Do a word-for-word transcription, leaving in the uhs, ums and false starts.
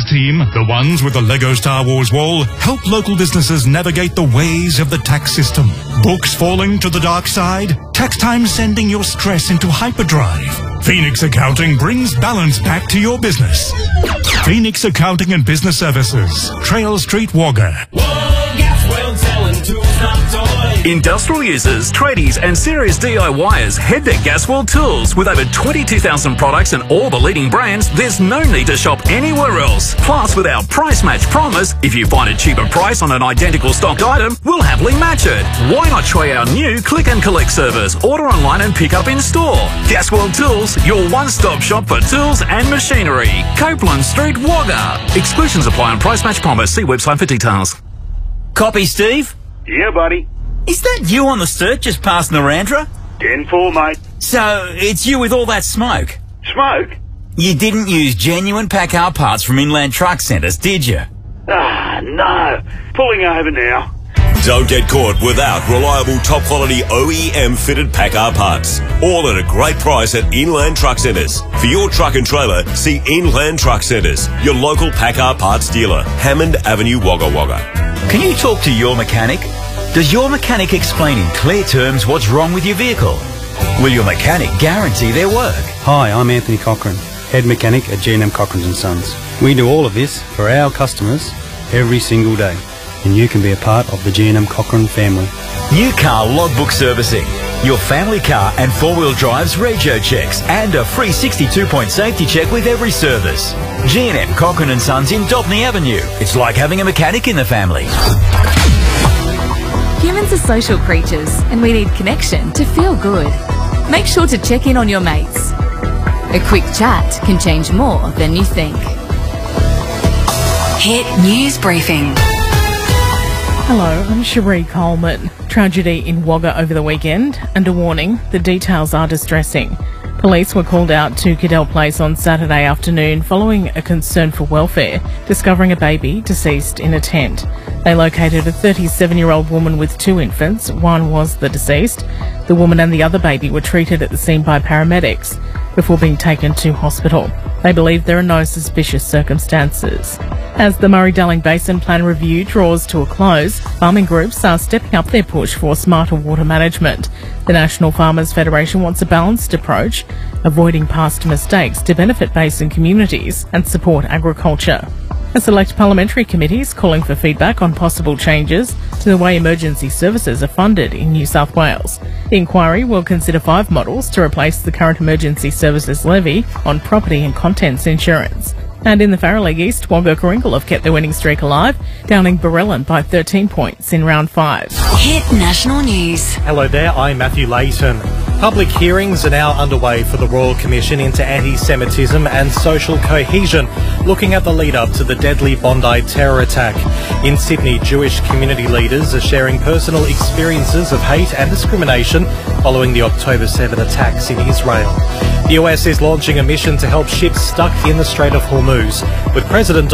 Services team, the ones with the Lego Star Wars wall, help local businesses navigate the ways of the tax system. Books falling to the dark side? Tax time sending your stress into hyperdrive? Phoenix Accounting brings balance back to your business. Phoenix Accounting and Business Services, Trail Street, Wagga. Industrial users, tradies and serious DIYers head to Gasworld Tools. With over twenty-two thousand products and all the leading brands, there's no need to shop anywhere else. Plus, with our price match promise, if you find a cheaper price on an identical stocked item, we'll happily match it. Why not try our new click and collect service? Order online and pick up in store. Gasworld Tools, your one-stop shop for tools and machinery. Copeland Street, Wagga. Exclusions apply on price match promise. See website for details. Copy, Steve? Yeah, buddy. Is that you on the Sturt just past Narandra? ten four, mate. So, it's you with all that smoke? Smoke? You didn't use genuine Packard parts from Inland Truck Centres, did you? Ah, no. Pulling over now. Don't get caught without reliable top-quality O E M fitted Packard parts. All at a great price at Inland Truck Centres. For your truck and trailer, see Inland Truck Centres, your local Packard parts dealer, Hammond Avenue, Wagga Wagga. Can you talk to your mechanic? Does your mechanic explain in clear terms what's wrong with your vehicle? Will your mechanic guarantee their work? Hi, I'm Anthony Cochran, head mechanic at G and M Cochran and Sons. We do all of this for our customers every single day, and you can be a part of the G and M Cochran family. New car logbook servicing, your family car and four-wheel drive's regio checks, and a free sixty-two point safety check with every service. G and M Cochran and Sons in Dobney Avenue. It's like having a mechanic in the family. Humans are social creatures and we need connection to feel good. Make sure to check in on your mates. A quick chat can change more than you think. Hit News Briefing. Hello, I'm Cherie Coleman. Tragedy in Wagga over the weekend, and a warning, the details are distressing. Police were called out to Cadell Place on Saturday afternoon following a concern for welfare, discovering a baby deceased in a tent. They located a thirty-seven-year-old woman with two infants. One was the deceased. The woman and the other baby were treated at the scene by paramedics before being taken to hospital. They believe there are no suspicious circumstances. As the Murray-Darling Basin Plan Review draws to a close, farming groups are stepping up their push for smarter water management. The National Farmers Federation wants a balanced approach, avoiding past mistakes to benefit basin communities and support agriculture. A select parliamentary committee is calling for feedback on possible changes to the way emergency services are funded in New South Wales. The inquiry will consider five models to replace the current emergency services levy on property and contents insurance. And in the Farrer League East, Wagga Coringal have kept their winning streak alive, downing Barellan by thirteen points in round five. Hit National News. Hello there, I'm Matthew Layton. Public hearings are now underway for the Royal Commission into Anti-Semitism and Social Cohesion, looking at the lead-up to the deadly Bondi terror attack. In Sydney, Jewish community leaders are sharing personal experiences of hate and discrimination following the October seventh attacks in Israel. The U S is launching a mission to help ships stuck in the Strait of Hormuz, with President